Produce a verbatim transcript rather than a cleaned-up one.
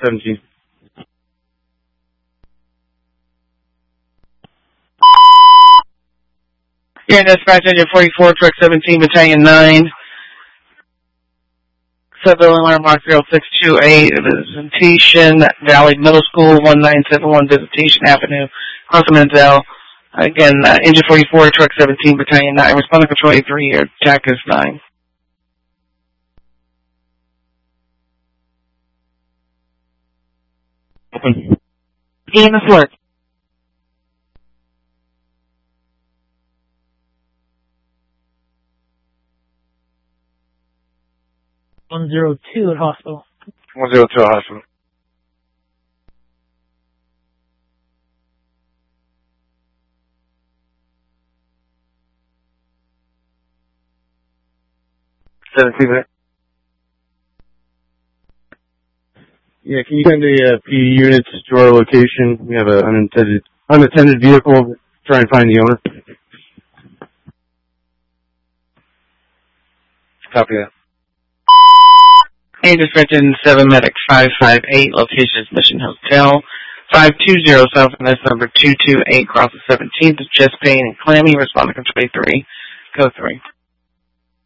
seventeen. Here in dispatch engine forty-four, truck seventeen, battalion nine. Sub-bill alarm mark zero six two eight, Visitation Valley Middle School, one nine seven one, Visitation Avenue, Clemson. Again, uh, engine forty-four, truck seventeen, battalion nine. Responding control eight three, attack is nine. Open. E M S alert. one zero two at hospital. one zero two hospital. seventeen minutes. Yeah, can you send the uh, P D units to our location? We have an unattended, unattended vehicle. Try and find the owner. Copy that. And dispatch engine seven, medic five five eight, location is Mission Hotel. five two zero, Southwest number two two eight, crosses seventeenth, chest pain and clammy, responding control three. Go three.